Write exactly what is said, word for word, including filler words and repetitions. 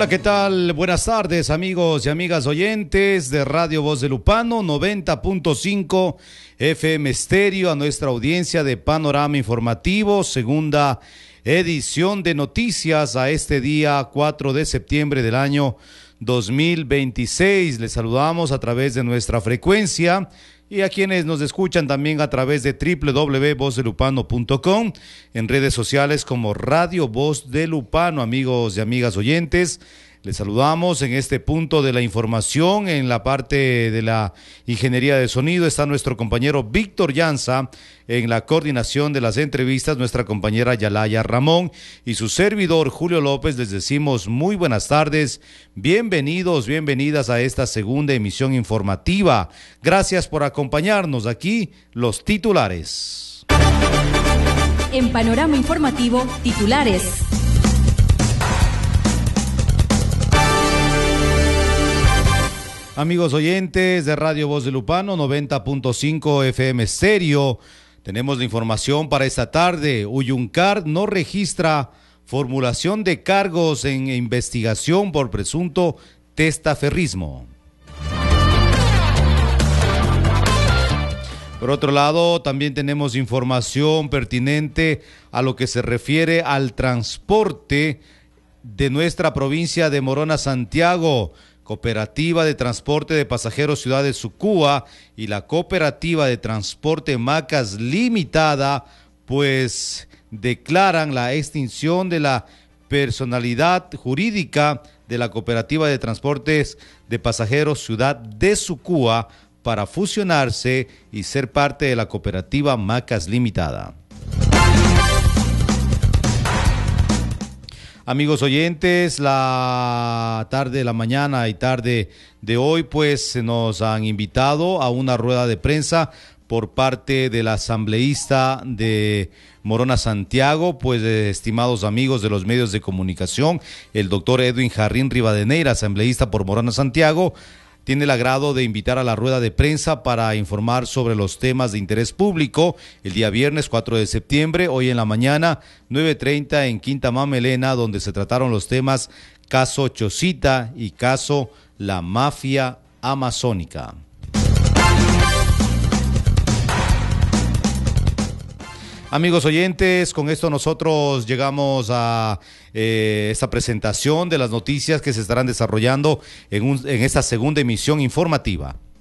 Hola, ¿qué tal? Buenas tardes, amigos y amigas oyentes de Radio Voz de Lupano, noventa punto cinco F M Estéreo, a nuestra audiencia de Panorama Informativo, segunda edición de noticias a este día cuatro de septiembre del año dos mil veintiséis. Les saludamos a través de nuestra frecuencia y a quienes nos escuchan también a través de doble u doble u doble u punto voz de lupano punto com, en redes sociales como Radio Voz de Lupano. Amigos y amigas oyentes, les saludamos en este punto de la información. En la parte de la ingeniería de sonido está nuestro compañero Víctor Llanza, en la coordinación de las entrevistas nuestra compañera Yalaya Ramón y su servidor Julio López. Les decimos muy buenas tardes, bienvenidos, bienvenidas a esta segunda emisión informativa. Gracias por acompañarnos. Aquí los titulares. En Panorama Informativo, titulares. Amigos oyentes de Radio Voz de Lupano, noventa punto cinco F M Estéreo, tenemos la información para esta tarde. Uyuncar no registra formulación de cargos en investigación por presunto testaferrismo. Por otro lado, también tenemos información pertinente a lo que se refiere al transporte de nuestra provincia de Morona Santiago. Cooperativa de Transporte de Pasajeros Ciudad de Sucúa y la Cooperativa de Transporte Macas Limitada, pues declaran la extinción de la personalidad jurídica de la Cooperativa de Transportes de Pasajeros Ciudad de Sucúa para fusionarse y ser parte de la Cooperativa Macas Limitada. Amigos oyentes, la tarde, la mañana y tarde de hoy, pues nos han invitado a una rueda de prensa por parte del asambleísta de Morona Santiago, pues eh, estimados amigos de los medios de comunicación, el doctor Edwin Jarrín Rivadeneira, asambleísta por Morona Santiago, tiene el agrado de invitar a la rueda de prensa para informar sobre los temas de interés público el día viernes cuatro de septiembre, hoy en la mañana, nueve treinta en Quinta Mamelena, donde se trataron los temas caso Chosita y caso La Mafia Amazónica. Amigos oyentes, con esto nosotros llegamos a eh, esta presentación de las noticias que se estarán desarrollando en, un, en esta segunda emisión informativa.